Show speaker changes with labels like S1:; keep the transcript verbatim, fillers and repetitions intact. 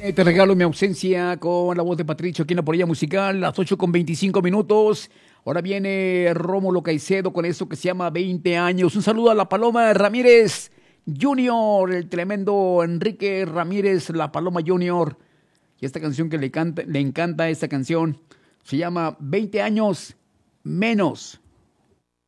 S1: Eh, Te regalo mi ausencia con la voz de Patricio aquí en la Porilla Musical, las ocho con veinticinco minutos. Ahora viene Rómulo Caicedo con esto que se llama veinte años. Un saludo a la Paloma Ramírez Junior, el tremendo Enrique Ramírez, la Paloma Junior. Y esta canción que le, canta, le encanta, esta canción se llama veinte años menos.